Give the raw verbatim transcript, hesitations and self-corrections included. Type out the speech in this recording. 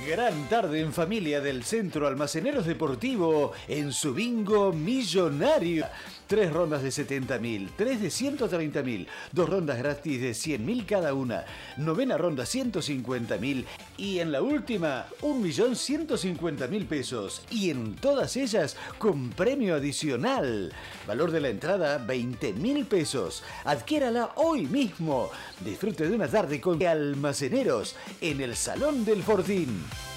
Gran tarde en familia del Centro Almaceneros Deportivo en su bingo millonario. Tres rondas de setenta mil, tres de ciento treinta mil, dos rondas gratis de cien mil cada una, novena ronda ciento cincuenta mil y en la última un millón ciento cincuenta mil pesos y en todas ellas con premio adicional. Valor de la entrada veinte mil pesos. Adquiérala hoy mismo. Disfrute de una tarde con Almaceneros en el Salón del Fortín.